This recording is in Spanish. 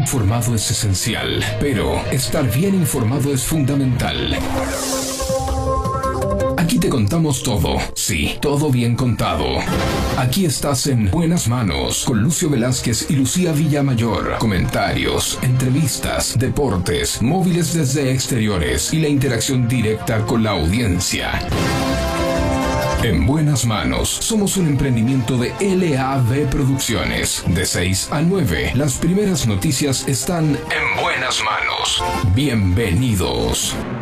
informado es esencial, pero estar bien informado es fundamental. Aquí te contamos todo, sí, todo bien contado. Aquí estás en Buenas Manos con Lucio Velázquez y Lucía Villamayor. Comentarios, entrevistas, deportes, móviles desde exteriores y la interacción directa con la audiencia. En Buenas Manos, somos un emprendimiento de LAB Producciones. De 6 a 9, las primeras noticias están en Buenas Manos. Bienvenidos.